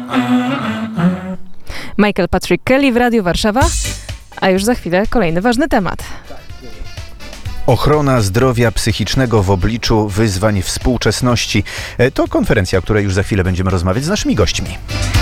Michael Patrick Kelly w Radiu Warszawa, a już za chwilę kolejny ważny temat. Ochrona zdrowia psychicznego w obliczu wyzwań współczesności. To konferencja, o której już za chwilę będziemy rozmawiać z naszymi gośćmi.